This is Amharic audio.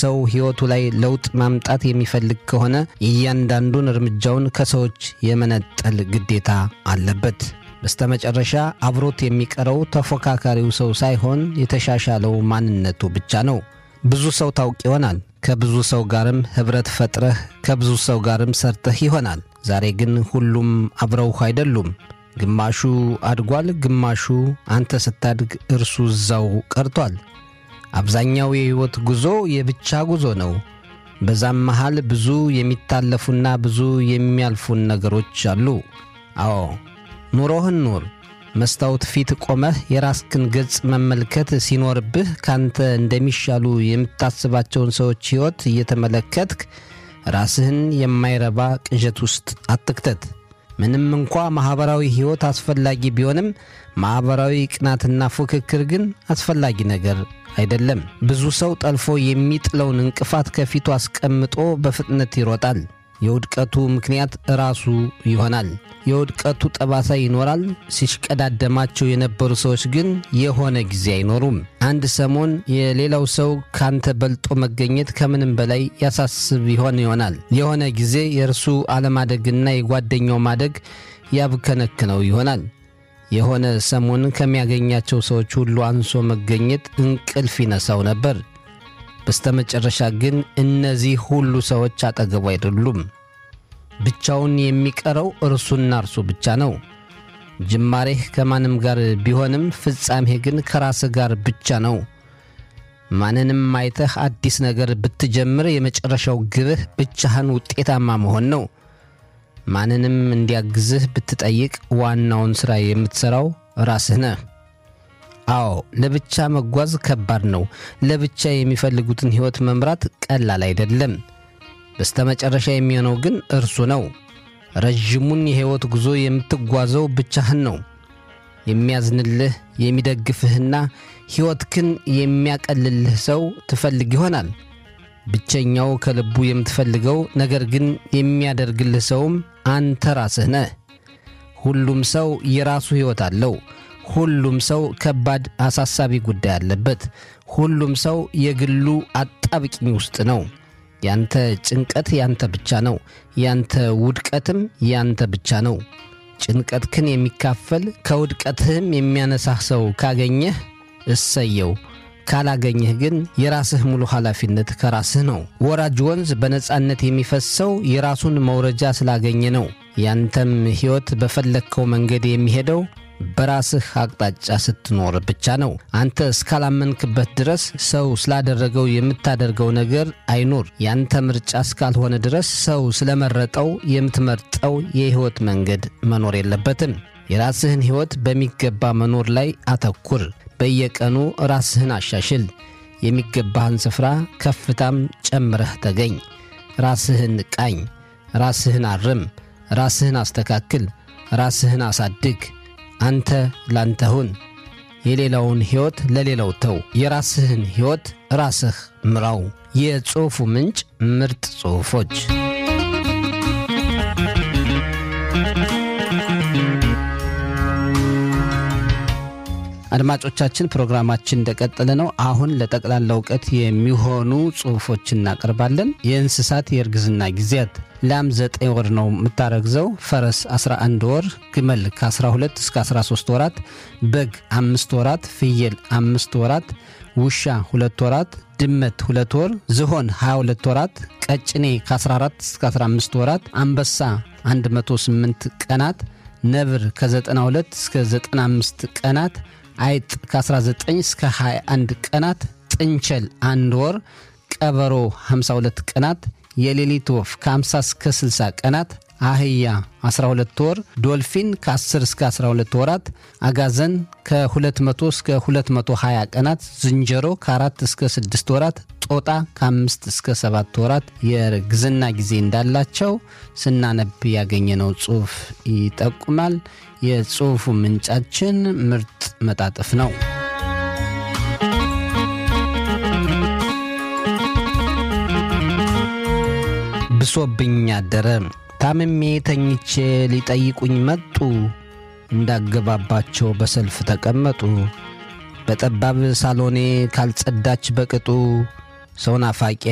ሰው ሕይወቱ ላይ ለውጥ ማምጣት የሚፈልግ ከሆነ እያንዳንዱን እርምጃውን ከሰዎች የመነጠል ግዴታ አለበት። በስተመጨረሻ አብሮት የሚቀረው ተፎካካሪው ሰው ሳይሆን የተሻሻለው ማንነቱ ብቻ ነው። ብዙ ሰው ታውቅ ይሆናል። ከብዙ ሰው ጋርም ህብረት ፈጥረህ ከብዙ ሰው ጋርም ሰርተህ ይሆናል። ዛሬ ግን ሁሉም አብረውህ አይደሉም። ግማሹ አድጓል፣ ግማሹ አንተ ስታድግ እርሱ እዛው ቀርቷል። አብዛኛው የህይወት ጉዞ የብቻ ጉዞ ነው። በዛም መሃል ብዙ የሚታለፉና ብዙ የሚያልፉን ነገሮች አሉ። አዎ ኑሮህን ኑር። መስታወት ፊት ቆመህ የራስህን ገጽ መመልከት ሲኖርብህ ካንተ እንደሚሻሉ የምታስባቸውን ሰዎች ሕይወት እየተመለከትክ ራስህን የማይረባ ቅዠት ውስጥ አትክተት። ምንም እንኳ ማህበራዊ ሕይወት አስፈላጊ ቢሆንም ማህበራዊ ቅናትና ፉክክር ግን አስፈላጊ ነገር አይደለም። ብዙ ሰው ጠልፎ የሚጥለውን እንቅፋት ከፊቱ አስቀምጦ በፍጥነት ይሮጣል። የውድቀቱ ምክንያት ራሱ ይሆናል። የውድቀቱ ጠባሳ ይኖራል። ሲሽቀዳደማቸው የነበሩ ሰዎች ግን የሆነ ጊዜ አይኖሩም። አንድ ሰሞን የሌላው ሰው ካንተ በልጦ መገኘት ከምንም በላይ ያሳስብ ይሆናል። የሆነ ጊዜ የእርሱ አለማደግና የጓደኛው ማደግ ያብከነክነው ይሆናል። የሆነ ሰሞን ከሚያገኛቸው ሰዎች ሁሉ አንሶ መገኘት እንቅልፍ ይነሳው ነበር። በስተመጨረሻ ግን እነዚህ ሁሉ ሰዎች አጠገቡ አይደሉም። ብቻውን የሚቀረው እርሱና እርሱ ብቻ ነው። ጅማሬህ ከማንም ጋር ቢሆንም ፍጻሜህ ግን ከራስህ ጋር ብቻ ነው። ማንንም አይተህ አዲስ ነገር ብትጀምር የመጨረሻው ግብህ ብቻህን ውጤታማ መሆን ነው። ማንንም እንዲያግዝህ ብትጠይቅ ዋናውን ሥራ የምትሠራው ራስህ ነህ። አዎ ለብቻ መጓዝ ከባድ ነው። ለብቻ የሚፈልጉትን ሕይወት መምራት ቀላል አይደለም። በስተመጨረሻ የሚሆነው ግን እርሱ ነው። ረጅሙን የሕይወት ጉዞ የምትጓዘው ብቻህን ነው። የሚያዝንልህ የሚደግፍህና ሕይወትህን የሚያቀልልህ ሰው ትፈልግ ይሆናል። ብቸኛው ከልቡ የምትፈልገው ነገር ግን የሚያደርግልህ ሰውም አንተ ራስህ ነህ። ሁሉም ሰው የራሱ ሕይወት አለው። ሁሉም ሰው ከባድ አሳሳቢ ጉዳይ አለበት። ሁሉም ሰው የግሉ አጣብቂኝ ውስጥ ነው። ያንተ ጭንቀት ያንተ ብቻ ነው። ያንተ ውድቀትም ያንተ ብቻ ነው። ጭንቀትህን የሚካፈል ከውድቀትህም የሚያነሳህ ሰው ካገኘህ እሰየው። ካላገኘህ ግን የራስህ ሙሉ ኃላፊነት ከራስህ ነው። ወራጅ ወንዝ በነጻነት የሚፈሰው የራሱን መውረጃ ስላገኘ ነው። ያንተም ሕይወት በፈለግከው መንገድ የሚሄደው በራስህ አቅጣጫ ስትኖር ብቻ ነው። አንተ እስካላመንክበት ድረስ ሰው ስላደረገው የምታደርገው ነገር አይኖር። ያንተ ምርጫ እስካልሆነ ድረስ ሰው ስለመረጠው የምትመርጠው የሕይወት መንገድ መኖር የለበትም። የራስህን ሕይወት በሚገባ መኖር ላይ አተኩር። በየቀኑ ራስህን አሻሽል። የሚገባህን ስፍራ ከፍታም ጨምረህ ተገኝ። ራስህን ቃኝ። ራስህን አርም። ራስህን አስተካክል። ራስህን አሳድግ። አንተ ላንተ ሁን። የሌላውን ሕይወት ለሌላው ተው። የራስህን ሕይወት ራስህ ምራው። የጽሑፉ ምንጭ ምርጥ ጽሑፎች። አድማጮቻችን ፕሮግራማችን እንደቀጠለ ነው። አሁን ለጠቅላላ ዕውቀት የሚሆኑ ጽሑፎችን እናቀርባለን። የእንስሳት የእርግዝና ጊዜያት። ላም 9 ወር ነው የምታረግዘው። ፈረስ 11 ወር፣ ግመል ከ12 እስከ 13 ወራት፣ በግ 5 ወራት፣ ፍየል 5 ወራት፣ ውሻ 2 ወራት፣ ድመት 2 ወር፣ ዝሆን 22 ወራት፣ ቀጭኔ ከ14 እስከ 15 ወራት፣ አንበሳ 108 ቀናት፣ ነብር ከ92 እስከ 95 ቀናት፣ አይጥ ከ19 እስከ 21 ቀናት፣ ጥንቸል 1 ወር፣ ቀበሮ 52 ቀናት፣ የሌሊት ወፍ ከ50 እስከ 60 ቀናት፣ አህያ 12 ወር፣ ዶልፊን ከ10 እስከ 12 ወራት፣ አጋዘን ከ200 እስከ 220 ቀናት፣ ዝንጀሮ ከ4 እስከ 6 ወራት፣ ጦጣ ከ5 እስከ 7 ወራት የእርግዝና ጊዜ እንዳላቸው ስናነብ ያገኘነው ጽሑፍ ይጠቁማል። የጽሑፉ ምንጫችን ምርጥ መጣጥፍ ነው። ብሶብኝ አደረ። ታምሜ ተኝቼ ሊጠይቁኝ መጡ። እንዳገባባቸው በሰልፍ ተቀመጡ። በጠባብ ሳሎኔ ካልጸዳች በቅጡ ሰው ናፋቂ